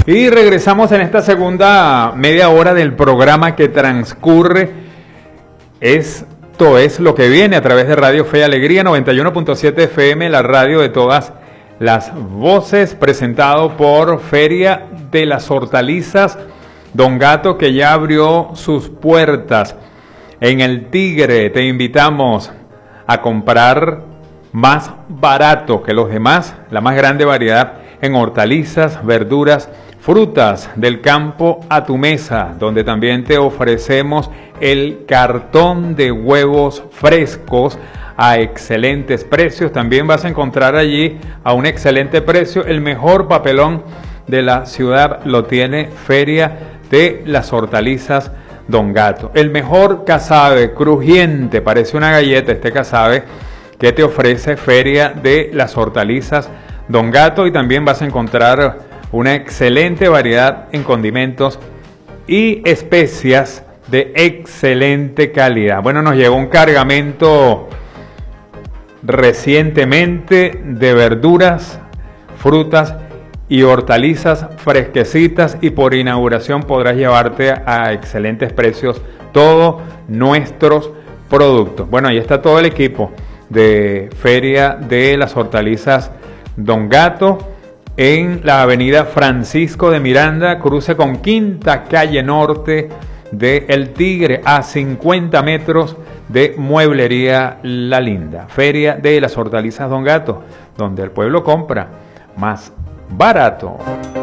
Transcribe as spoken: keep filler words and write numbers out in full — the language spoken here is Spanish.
Y regresamos en esta segunda media hora del programa que transcurre. Esto es lo que viene a través de Radio Fe y Alegría noventa y uno punto siete F M, la radio de todas las voces, presentado por Feria de las Hortalizas Don Gato, que ya abrió sus puertas en el Tigre. Te invitamos a comprar más barato que los demás, la más grande variedad en hortalizas, verduras, frutas del campo a tu mesa, donde también te ofrecemos el cartón de huevos frescos a excelentes precios. También vas a encontrar allí a un excelente precio el mejor papelón de la ciudad, lo tiene Feria de las Hortalizas Don Gato. El mejor casabe, crujiente, parece una galleta este casabe que te ofrece Feria de las Hortalizas Don Gato, y también vas a encontrar una excelente variedad en condimentos y especias de excelente calidad. Bueno, nos llegó un cargamento recientemente de verduras, frutas y hortalizas fresquecitas, y por inauguración podrás llevarte a excelentes precios todos nuestros productos. Bueno, ahí está todo el equipo de Feria de las Hortalizas Don Gato en la avenida Francisco de Miranda, cruce con Quinta Calle Norte de El Tigre, a cincuenta metros de Mueblería La Linda. Feria de las Hortalizas Don Gato, donde el pueblo compra más barato.